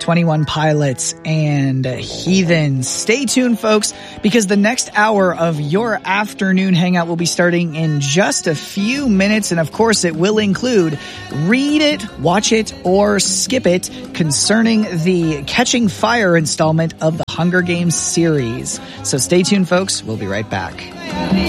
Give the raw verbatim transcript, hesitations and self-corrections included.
twenty-one Pilots and Heathens. Stay tuned, folks, because the next hour of your afternoon hangout will be starting in just a few minutes. And of course, it will include Read It, Watch It, or Skip It concerning the Catching Fire installment of the Hunger Games series. So stay tuned, folks. We'll be right back.